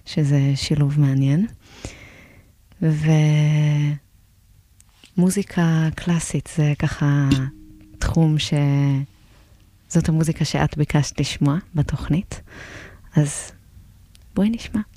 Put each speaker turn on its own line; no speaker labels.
שזה שילוב מעניין. ומוזיקה קלאסית זה ככה תחום שזאת המוזיקה שאת ביקשת לשמוע בתוכנית. אז בואי נשמע.